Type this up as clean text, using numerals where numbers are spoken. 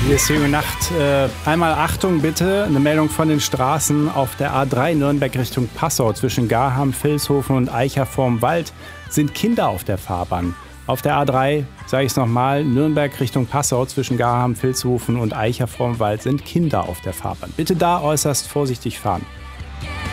Hier ist Jürgen Nacht. Einmal Achtung bitte, eine Meldung von den Straßen auf der A3 Nürnberg Richtung Passau zwischen Garham, Vilshofen und Eicher vorm Wald sind Kinder auf der Fahrbahn. Auf der A3, sage ich es nochmal, Nürnberg Richtung Passau zwischen Garham, Vilshofen und Eicher vorm Wald sind Kinder auf der Fahrbahn. Bitte da äußerst vorsichtig fahren.